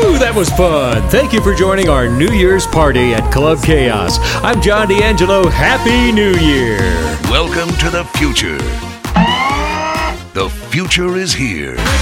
Woo, that was fun. Thank you for joining our New Year's party at Club Chaos. I'm John D'Angelo. Happy New Year. Welcome to the future. The future is here.